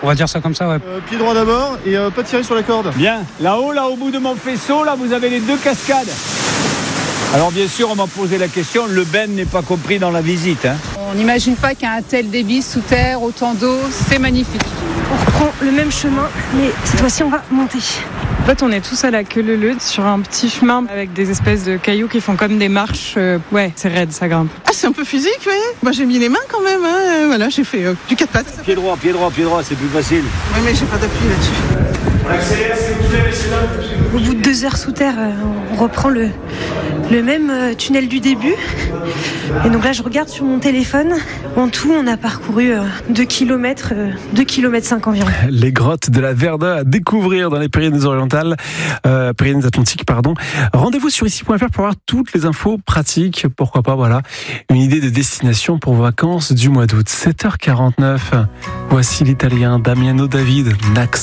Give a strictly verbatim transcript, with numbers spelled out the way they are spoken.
On va dire ça comme ça, ouais. Euh, pied droit d'abord et euh, pas tirer sur la corde. Bien. Là-haut, là au bout de mon faisceau, là vous avez les deux cascades. Alors bien sûr, on m'a posé la question, le ben n'est pas compris dans la visite. Hein. On n'imagine pas qu'il y a un tel débit sous terre, autant d'eau, c'est magnifique. On reprend le même chemin, mais cette fois-ci on va monter. En fait, on est tous à la queue leu leu sur un petit chemin avec des espèces de cailloux qui font comme des marches. Euh, ouais, c'est raide, ça grimpe. Ah, c'est un peu physique, oui. Moi, j'ai mis les mains quand même. Hein. Voilà, j'ai fait euh, du quatre pattes. Pied droit, pied droit, pied droit, c'est plus facile. Oui, mais j'ai pas d'appui là-dessus. Au bout de deux heures sous terre, euh, on reprend le, le même euh, tunnel du début. Et donc là, je regarde sur mon téléphone. En tout, on a parcouru euh, deux kilomètres, euh, deux kilomètres cinq environ. Les grottes de la Verda à découvrir dans les Pyrénées-Orientales, euh, Pyrénées-Atlantiques, pardon. Rendez-vous sur ici point f r pour avoir toutes les infos pratiques. Pourquoi pas, voilà, une idée de destination pour vos vacances du mois d'août. sept heures quarante-neuf. Voici l'Italien Damiano David, Nax.